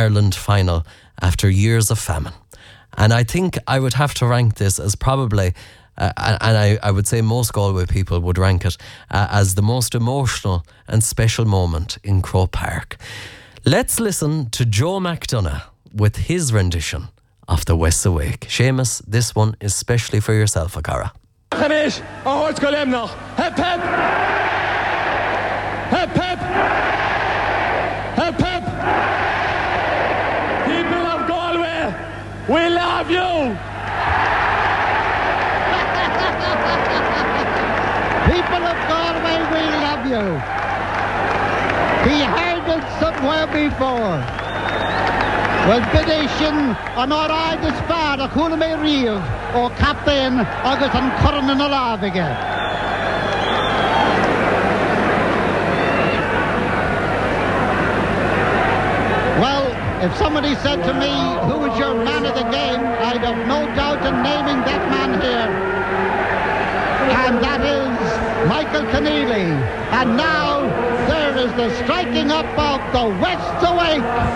Ireland final after years of famine. And I think I would have to rank this as probably, and I would say most Galway people would rank it as the most emotional and special moment in Croke Park. Let's listen to Joe McDonough with his rendition of the West Awake. Seamus, this one is specially for yourself, Akara. Hep hep! Hep hep! Hep hep! People of Galway, we love you! People of Galway, we love you! We heard it somewhere before. Well, bidéisian an áráid is fearr a chuaille mé riamh ó captain agus an corran na láimhige. Well, if somebody said to me, who is your man of the game, I'd have no doubt in naming that man here. And that is Michael Keneally. And now there is the striking up of the West Awake.